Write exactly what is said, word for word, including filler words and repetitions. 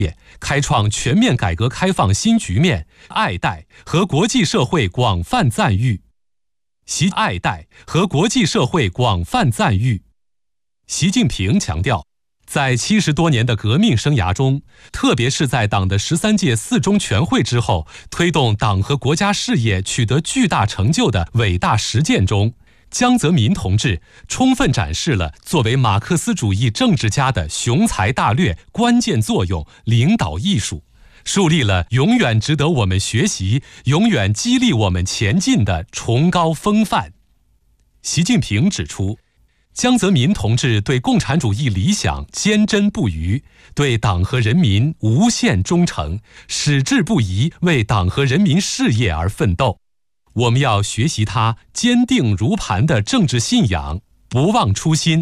开创全面改革开放新局面，爱戴和国际社会广泛赞誉。习爱戴和国际社会广泛赞誉。习近平强调，在七十多年的革命生涯中，特别是在党的十三届四中全会之后，推动党和国家事业取得巨大成就的伟大实践中，江泽民同志充分展示了作为马克思主义政治家的雄才大略、关键作用、领导艺术，树立了永远值得我们学习、永远激励我们前进的崇高风范。习近平指出，江泽民同志对共产主义理想坚贞不渝，对党和人民无限忠诚，矢志不移为党和人民事业而奋斗。我们要学习他坚定如磐的政治信仰，不忘初心，